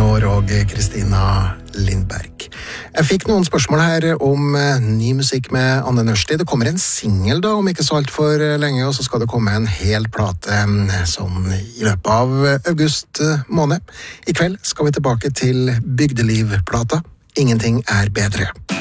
år og Kristina Lindberg. Jeg fikk noen spørsmål her om ny musikk med Anne Nørsti. Det kommer en single da, om ikke så alt for lenge, og så skal det komme en hel plate sånn i løpet av august måned. I kveld skal vi tilbake til Bygdeliv-plata. Ingenting er bedre.